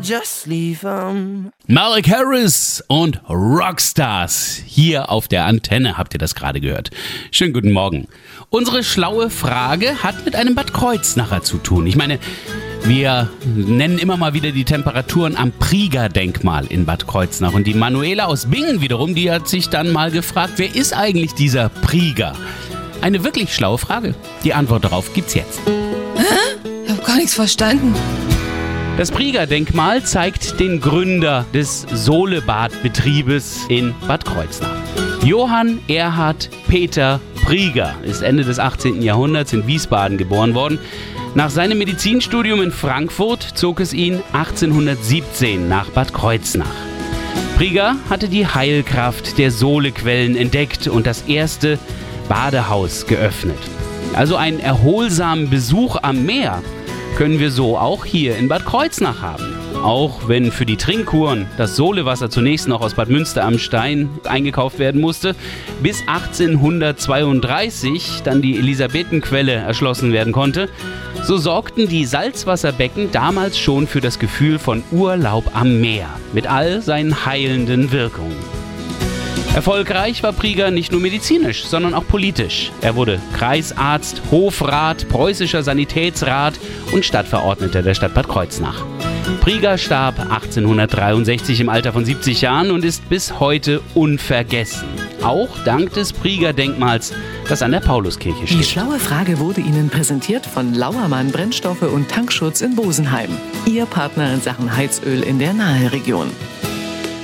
Just leave 'em. Malik Harris und Rockstars. Hier auf der Antenne habt ihr das gerade gehört. Schönen guten Morgen. Unsere schlaue Frage hat mit einem Bad Kreuznacher zu tun. Ich meine, wir nennen immer mal wieder die Temperaturen am Prieger-Denkmal in Bad Kreuznach. Und die Manuela aus Bingen wiederum, die hat sich dann mal gefragt, wer ist eigentlich dieser Prieger? Eine wirklich schlaue Frage. Die Antwort darauf gibt's jetzt. Ich hab gar nichts verstanden. Das Prieger-Denkmal zeigt den Gründer des Solebadbetriebes in Bad Kreuznach. Johann Erhard Peter Prieger ist Ende des 18. Jahrhunderts in Wiesbaden geboren worden. Nach seinem Medizinstudium in Frankfurt zog es ihn 1817 nach Bad Kreuznach. Prieger hatte die Heilkraft der Solequellen entdeckt und das erste Badehaus geöffnet. Also einen erholsamen Besuch am Meer können wir so auch hier in Bad Kreuznach haben. Auch wenn für die Trinkkuren das Solewasser zunächst noch aus Bad Münster am Stein eingekauft werden musste, bis 1832 dann die Elisabethenquelle erschlossen werden konnte, so sorgten die Salzwasserbecken damals schon für das Gefühl von Urlaub am Meer mit all seinen heilenden Wirkungen. Erfolgreich war Prieger nicht nur medizinisch, sondern auch politisch. Er wurde Kreisarzt, Hofrat, preußischer Sanitätsrat und Stadtverordneter der Stadt Bad Kreuznach. Prieger starb 1863 im Alter von 70 Jahren und ist bis heute unvergessen. Auch dank des Prieger-Denkmals, das an der Pauluskirche steht. Die schlaue Frage wurde Ihnen präsentiert von Lauermann Brennstoffe und Tankschutz in Bosenheim. Ihr Partner in Sachen Heizöl in der Naheregion.